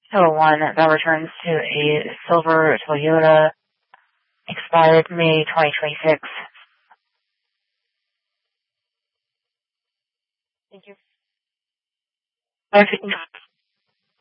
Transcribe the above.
Total one that returns to a silver Toyota, expired May 2026. Thank you.